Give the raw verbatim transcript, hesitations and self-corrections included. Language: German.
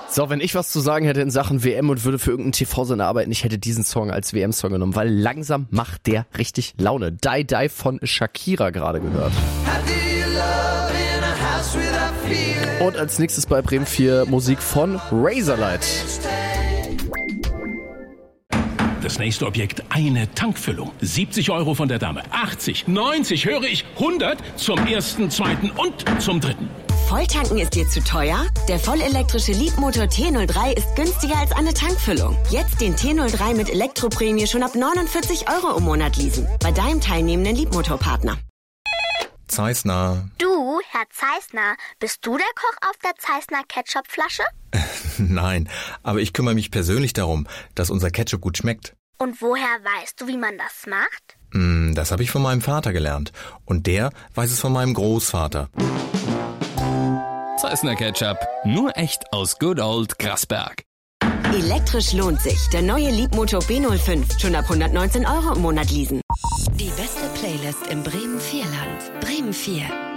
So, wenn ich was zu sagen hätte in Sachen W M und würde für irgendeinen T V-Sender arbeiten, ich hätte diesen Song als W M-Song genommen, weil langsam macht der richtig Laune. Die Die von Shakira gerade gehört. Und als nächstes bei Bremen vier Musik von Razorlight. Das nächste Objekt, eine Tankfüllung. siebzig Euro von der Dame. achtzig, neunzig, höre ich, hundert zum ersten, zweiten und zum dritten. Volltanken ist dir zu teuer? Der vollelektrische Leapmotor T null drei ist günstiger als eine Tankfüllung. Jetzt den T null drei mit Elektroprämie schon ab neunundvierzig Euro im Monat leasen. Bei deinem teilnehmenden Leapmotor-Partner. Zeissner. Du, Herr Zeissner, bist du der Koch auf der Zeissner Ketchupflasche? Nein, aber ich kümmere mich persönlich darum, dass unser Ketchup gut schmeckt. Und woher weißt du, wie man das macht? Mm, das habe ich von meinem Vater gelernt. Und der weiß es von meinem Großvater. Zeissner Ketchup. Nur echt aus Good Old Grasberg. Elektrisch lohnt sich. Der neue Leapmotor B null fünf. Schon ab hundertneunzehn Euro im Monat leasen. Die beste Playlist im Bremen vier Land. Bremen vier.